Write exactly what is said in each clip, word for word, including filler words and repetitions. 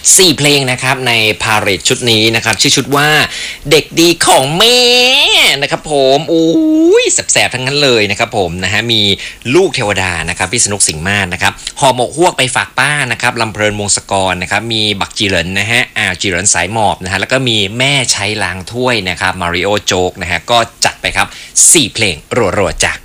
สี่เพลงนะครับในพาเหรดชุดนี้นะครับชื่อชุดว่าเด็กดีของแม่นะครับผมอุ้ยแสบๆทั้งนั้นเลยนะครับผมนะฮะมีลูกเทวดานะครับพี่สนุกสิงห์มาศนะครับห่อหมกฮวกไปฝากป้านะครับลำเพลินวงศกรนะครับมีบักจีเหรินนะฮะอ่าจีเหรินสายหมอบนะฮะแล้วก็มีแม่ใช้ล้างถ้วยนะครับมาริโอโจ๊กนะฮะก็จัดไปครับสี่เพลงรัวๆจ้ะ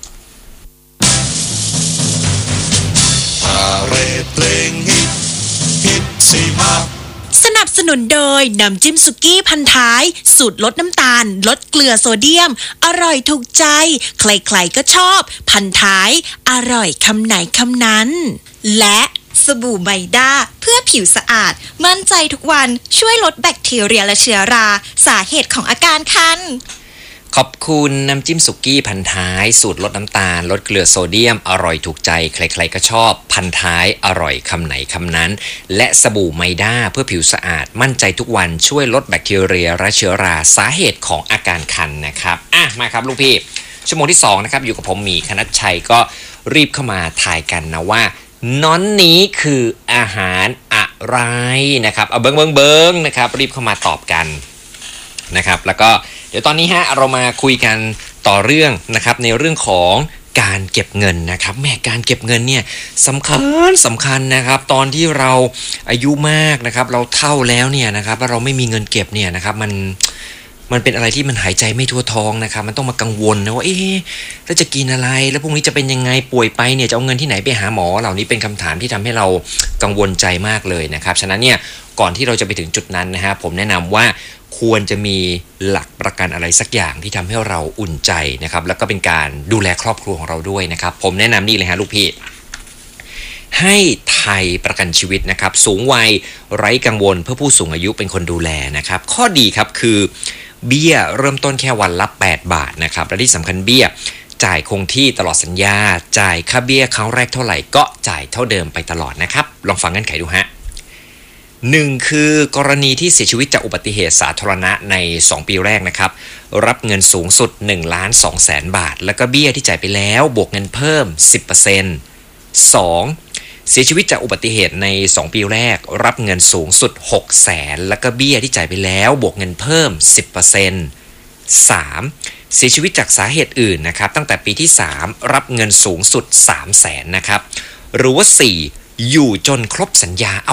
พาเหรดเพลงฮิตฮิตสี่ภาคสนับสนุนโดยน้ำจิ้มสุกี้พันท้ายสูตรลดน้ำตาลลดเกลือโซเดียมอร่อยถูกใจใครๆก็ชอบพันท้ายอร่อยคำไหนคำนั้นและสบู่ไมด้าเพื่อผิวสะอาดมั่นใจทุกวันช่วยลดแบคทีเรียและเชื้อราสาเหตุของอาการคันขอบคุณน้ำจิ้มสุกี้พันท้ายสูตรลดน้ำตาลลดเกลือโซเดียมอร่อยถูกใจใครๆก็ชอบพันท้ายอร่อยคำไหนคำนั้นและสบู่ไมด้าเพื่อผิวสะอาดมั่นใจทุกวันช่วยลดแบคทีเรียและเชื้อราสาเหตุของอาการคันนะครับอ่ะมาครับลูกพี่ชั่วโมงที่สองนะครับอยู่กับผมหมีคณัชชัยก็รีบเข้ามาทายกันนะว่าน้อนนี้คืออาหารอะไรนะครับเอาเบิ้งเบิ้งเบิ้งนะครับรีบเข้ามาตอบกันนะครับแล้วก็เดี๋ยวตอนนี้ฮะเรามาคุยกันต่อเรื่องนะครับในเรื่องของการเก็บเงินนะครับแม่การเก็บเงินเนี่ยสำคัญสำคัญนะครับตอนที่เราอายุมากนะครับเราเฒ่าแล้วเนี่ยนะครับว่าเราไม่มีเงินเก็บเนี่ยนะครับมันมันเป็นอะไรที่มันหายใจไม่ทั่วท้องนะครับมันต้องมากังวลนะว่าเอ๊ะแล้วจะกินอะไรแล้วพรุ่งนี้จะเป็นยังไงป่วยไปเนี่ยจะเอาเงินที่ไหนไปหาหมอเหล่านี้เป็นคำถามที่ทำให้เรากังวลใจมากเลยนะครับฉะนั้นเนี่ยก่อนที่เราจะไปถึงจุดนั้นนะฮะผมแนะนำว่าควรจะมีหลักประกันอะไรสักอย่างที่ทำให้เราอุ่นใจนะครับแล้วก็เป็นการดูแลครอบครัวของเราด้วยนะครับผมแนะนำนี่เลยฮะลูกพี่ให้ไทยประกันชีวิตนะครับสูงวัยไร้กังวลเพื่อผู้สูงอายุเป็นคนดูแลนะครับข้อดีครับคือเบี้ยเริ่มต้นแค่วันละแปดบาทนะครับและที่สำคัญเบี้ยจ่ายคงที่ตลอดสัญญาจ่ายค่าเบี้ยครั้งแรกเท่าไหร่ก็จ่ายเท่าเดิมไปตลอดนะครับลองฟังเงื่อนไขดูฮะหนึ่งคือกรณีที่เสียชีวิตจากอุบัติเหตุสาธารณะในสองปีแรกนะครับรับเงินสูงสุดหนึ่งล้านสองแสนบาทแล้วก็เบี้ยที่จ่ายไปแล้วบวกเงินเพิ่ม สิบเปอร์เซ็นต์ สองเสียชีวิตจากอุบัติเหตุในสองปีแรกรับเงินสูงสุดหกแสนแล้วก็เบี้ยที่จ่ายไปแล้วบวกเงินเพิ่ม สิบเปอร์เซ็นต์ สามเสียชีวิตจากสาเหตุอื่นนะครับตั้งแต่ปีที่สามรับเงินสูงสุดสามแสนนะครับหรือว่าสี่อยู่จนครบสัญญา